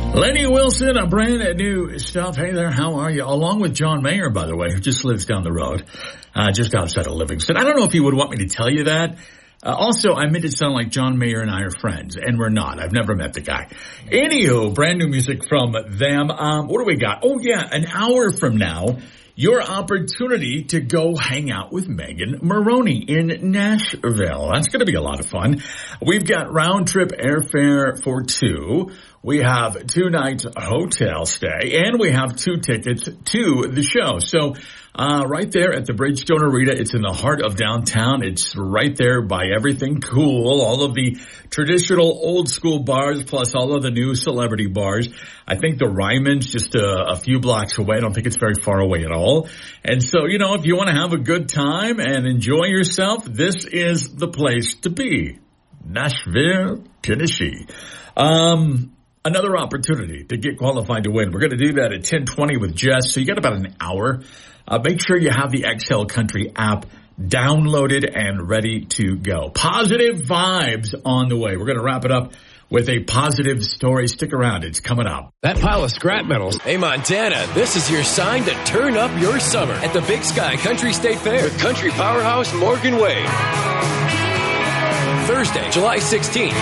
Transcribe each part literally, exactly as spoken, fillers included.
Lenny Wilson, a brand new stuff. Hey there, how are you? Along with John Mayer, by the way, who just lives down the road, uh, just outside of Livingston. I don't know if he would want me to tell you that. Uh, also, I made it sound like John Mayer and I are friends, and we're not. I've never met the guy. Anywho, brand new music from them. Um, what do we got? Oh, yeah, an hour from now, your opportunity to go hang out with Megan Maroney in Nashville. That's going to be a lot of fun. We've got round-trip airfare for two. We have two nights hotel stay, and we have two tickets to the show. So uh right there at the Bridgestone Arena, it's in the heart of downtown. It's right there by everything cool, all of the traditional old-school bars, plus all of the new celebrity bars. I think the Ryman's just a, a few blocks away. I don't think it's very far away at all. And so, you know, if you want to have a good time and enjoy yourself, this is the place to be. Nashville, Tennessee. Um... Another opportunity to get qualified to win. We're going to do that at ten twenty with Jess. So you got about an hour. Uh, make sure you have the X L Country app downloaded and ready to go. Positive vibes on the way. We're going to wrap it up with a positive story. Stick around. It's coming up. That pile of scrap metals. Hey, Montana, this is your sign to turn up your summer at the Big Sky Country State Fair with country powerhouse Morgan Wade. Thursday, July sixteenth.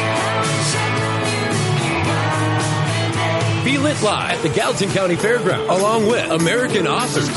Feel it live at the Gallatin County Fairgrounds, along with American authors.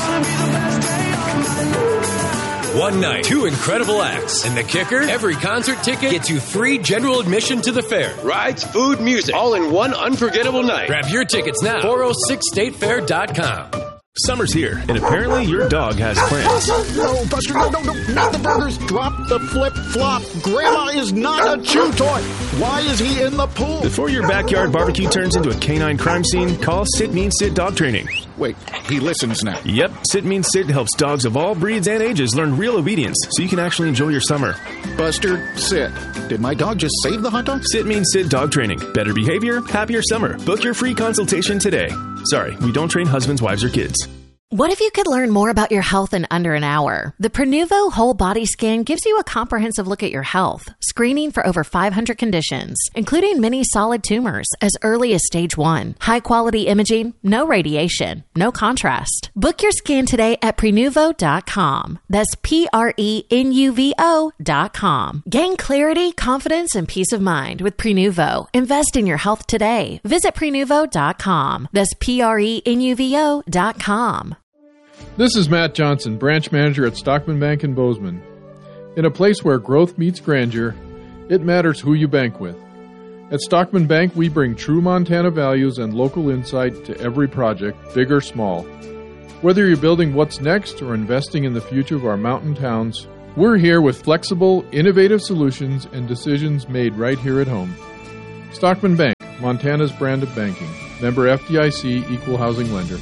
One night, two incredible acts. And the kicker? Every concert ticket gets you free general admission to the fair. Rides, food, music, all in one unforgettable night. Grab your tickets now. four oh six state fair dot com. Summer's here, and apparently your dog has plans. No, Buster, no, no, no, not the burgers. Drop the flip-flop. Grandma is not a chew toy. Why is he in the pool? Before your backyard barbecue turns into a canine crime scene, call Sit Means Sit Dog Training. Wait, he listens now. Yep, Sit Means Sit helps dogs of all breeds and ages learn real obedience so you can actually enjoy your summer. Buster, sit. Did my dog just save the hot dog? Sit Means Sit Dog Training. Better behavior, happier summer. Book your free consultation today. Sorry, we don't train husbands, wives, or kids. What if you could learn more about your health in under an hour? The Prenuvo Whole Body Scan gives you a comprehensive look at your health, screening for over five hundred conditions, including many solid tumors as early as stage one. High-quality imaging, no radiation, no contrast. Book your scan today at Prenuvo dot com. That's P R E N U V O dot com. Gain clarity, confidence, and peace of mind with Prenuvo. Invest in your health today. Visit Prenuvo dot com. That's P R E N U V O dot com. This is Matt Johnson, branch manager at Stockman Bank in Bozeman. In a place where growth meets grandeur, it matters who you bank with. At Stockman Bank, we bring true Montana values and local insight to every project, big or small. Whether you're building what's next or investing in the future of our mountain towns, we're here with flexible, innovative solutions and decisions made right here at home. Stockman Bank, Montana's brand of banking. Member F D I C, Equal Housing Lender.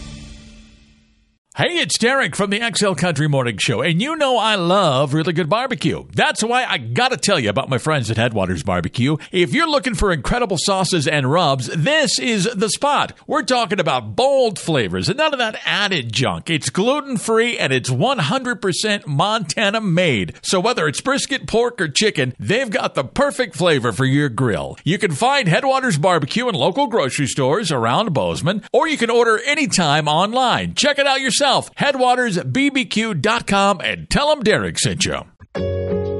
Hey, it's Derek from the X L Country Morning Show, and you know I love really good barbecue. That's why I gotta tell you about my friends at Headwaters Barbecue. If you're looking for incredible sauces and rubs, this is the spot. We're talking about bold flavors and none of that added junk. It's gluten-free and it's one hundred percent Montana made. So whether it's brisket, pork, or chicken, they've got the perfect flavor for your grill. You can find Headwaters Barbecue in local grocery stores around Bozeman, or you can order anytime online. Check it out yourself. Headwaters B B Q dot com and tell them Derek sent you.